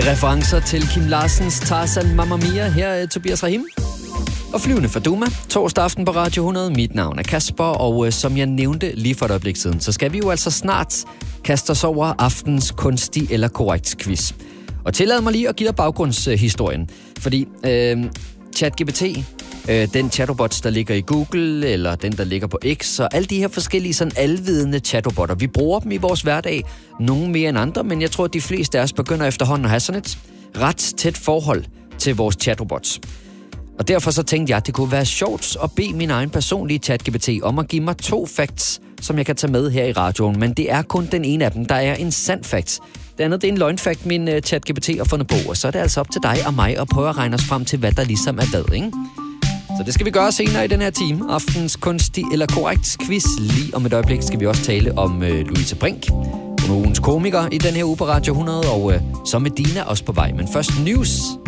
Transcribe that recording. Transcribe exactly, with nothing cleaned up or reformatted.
Referencer til Kim Larsens Tarzan Mamma Mia. Her er Tobias Rahim. Og Flyvende fra Duma, torsdag aften på Radio hundrede. Mit navn er Kasper, og øh, som jeg nævnte lige for et øjeblik siden, så skal vi jo altså snart kaste os over aftens kunstig eller korrekt quiz. Og tillad mig lige at give dig baggrundshistorien, øh, fordi øh, ChatGPT, øh, den chatbot, der ligger i Google, eller den, der ligger på X, og alle de her forskellige sådan alvidende chatbotter, vi bruger dem i vores hverdag, nogle mere end andre, men jeg tror, at de fleste af os begynder efterhånden at have sådan et ret tæt forhold til vores chatrobots. Og derfor så tænkte jeg, at det kunne være sjovt at bede min egen personlige ChatGPT om at give mig to facts, som jeg kan tage med her i radioen. Men det er kun den ene af dem, der er en sand fact. Det andet, det er en løgnfakt, min uh, ChatGPT har fundet på. Og så er det altså op til dig og mig at prøve at regne os frem til, hvad der ligesom er hvad, ikke? Så det skal vi gøre senere i den her time. Aftens kunstig eller korrekt quiz. Lige om et øjeblik skal vi også tale om uh, Louise Brink. Hun er ugens komiker i den her uge på Radio hundrede. Og uh, så med Dina også på vej. Men først news.